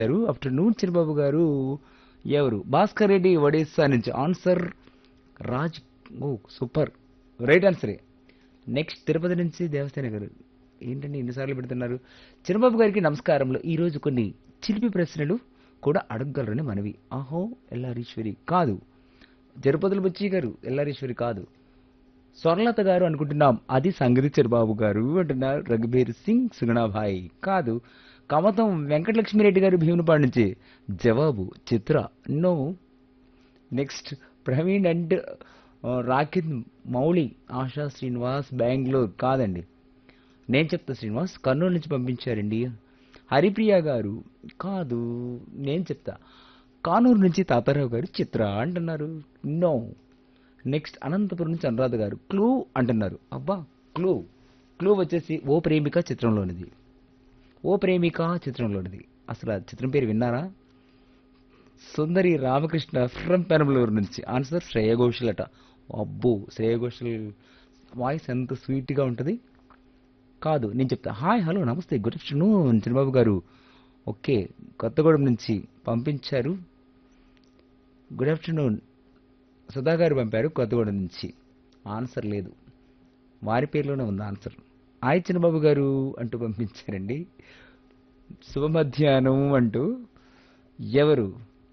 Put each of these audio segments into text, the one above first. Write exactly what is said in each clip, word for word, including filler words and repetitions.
గారు ఆఫ్టర్నూన్ చిరబాబు గారు ఎవరు భాస్కర్ రెడ్డి ఒడిస్సా నుంచి ఆన్సర్ రాజ్ ఓ సూపర్ రైట్ ఆన్సరే నెక్స్ట్ తిరుపతి నుంచి దేవస్థాన గారు ఏంటండి ఎన్నిసార్లు పెడుతున్నారు చిరబాబు గారికి నమస్కారంలో ఈ రోజు కొన్ని చిలిపి ప్రశ్నలు కూడా అడగగలరని మనవి ఆహో ఎల్లారీశ్వరి కాదు జరుపతుల బుచ్చి గారు ఎల్లారీశ్వరి కాదు స్వర్లత గారు అనుకుంటున్నాం అది సంగతి చిరబాబు గారు అంటున్నారు రఘుబీర్ సింగ్ సుగుణాభాయ్ కాదు కమతం వెంకటలక్ష్మిరెడ్డి గారు భీమునిపాడు నుంచి జవాబు చిత్ర no next Praveen and రాకిద్ Mouli ASHA Srinivas Bengaluru కాదండి నేను చెప్తా శ్రీనివాస్ కర్నూలు నుంచి పంపించారండి హరిప్రియ గారు కాదు నేను చెప్తా కానూరు నుంచి తాతారావు గారు చిత్ర అంటున్నారు నో నెక్స్ట్ అనంతపురం నుంచి అనురాధ గారు క్లూ అంటున్నారు అబ్బా క్లూ క్లూ వచ్చేసి ఓ ప్రేమిక చిత్రంలోనిది ఓ ప్రేమిక చిత్రంలోనిది అసలు ఆ చిత్రం పేరు విన్నారా సుందరి రామకృష్ణ ఫ్రమ్ పెనమలూరు నుంచి ఆన్సర్ శ్రేయ ఘోషల్ అట అబ్బో శ్రేయ ఘోషల్ వాయిస్ ఎంత స్వీట్గా ఉంటుంది కాదు నేను చెప్తా హాయ్ హలో నమస్తే గుడ్ ఆఫ్టర్నూన్ చంద్రబాబు గారు ఓకే కొత్తగూడెం నుంచి పంపించారు గుడ్ ఆఫ్టర్నూన్ సుధా గారు పంపారు కొత్తగూడెం నుంచి ఆన్సర్ లేదు వారి పేరులోనే ఉంది ఆన్సర్ హాయ్ చంద్రబాబు గారు అంటూ పంపించారండి శుభ మధ్యాహ్నం అంటూ ఎవరు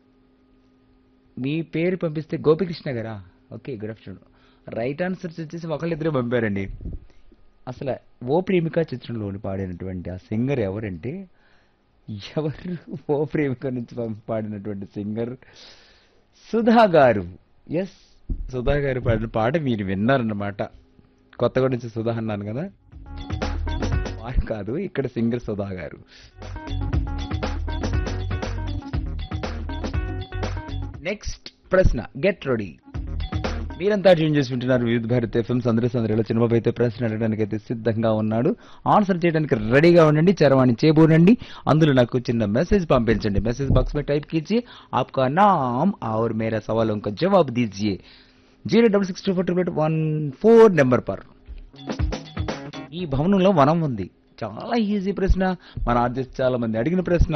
మీ పేరు పంపిస్తే గోపికృష్ణ గారా okay good afternoon right answers వచ్చేసి ఒకళ్ళిద్దరే పంపారండి అసలు ఓ ప్రేమిక చిత్రంలోని పాడినటువంటి ఆ సింగర్ ఎవరంటే ఎవరు ఓ ప్రేమిక నుంచి పాడినటువంటి సింగర్ సుధా గారు ఎస్ సుధా గారు పాడిన పాట మీరు విన్నారన్నమాట కొత్తగా నుంచి సుధా అన్నాను కదా వారు కాదు ఇక్కడ సింగర్ సుధా గారు నెక్స్ట్ ప్రశ్న గెట్ రెడీ మీరంతా ట్యూన్ చేసి వింటున్నారు వివిధ భారత్ ఎఫ్ఎం సందరి సందరిలో చిన్నబాబు అయితే ప్రశ్న అడగడానికి అయితే సిద్ధంగా ఉన్నాడు ఆన్సర్ చేయడానికి రెడీగా ఉండండి చరవాణి చేబూనండి అందులో నాకు చిన్న మెసేజ్ పంపించండి మెసేజ్ బాక్స్ में टाइप कीजिए आपका नाम और मेरा सवालों का जवाब दीजिए zero double six two four triple eight one four number per ఈ భవనంలో వనం ఉంది చాలా ఈజీ ప్రశ్న మన ఆర్జెస్ చాలా మంది అడిగిన ప్రశ్న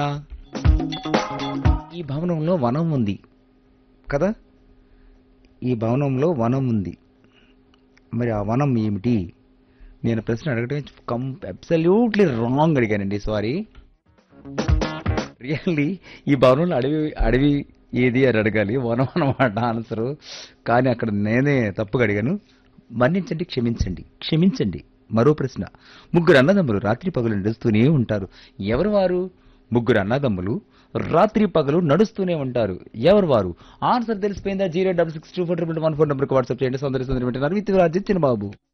ఈ భవనంలో వనం ఉంది కదా ఈ భవనంలో వనం ఉంది మరి ఆ వనం ఏమిటి నేను ప్రశ్న అడగటం కం అబ్సల్యూట్లీ రాంగ్ అడిగానండి సారీ రియల్లీ ఈ భవనంలో అడవి అడవి ఏది అని అడగాలి వనం అన్నమాట ఆన్సరు కానీ అక్కడ నేనే తప్పుగా అడిగాను మన్నించండి క్షమించండి క్షమించండి మరో ప్రశ్న ముగ్గురు అన్నదమ్ములు రాత్రి పగలు నడుస్తూనే ఉంటారు ఎవరు వారు ముగ్గురు అన్నదమ్ములు రాత్రి పగలు నడుస్తూనే ఉంటారు ఎవరు వారు ఆన్సర్ తెలిసిపోయిందా zero double six two four triple one four నెంబర్కి వాట్సాప్ చేయండి సొందరి సొందరి వింటున్నారు విత్ రాజిత్ చిన్నబాబు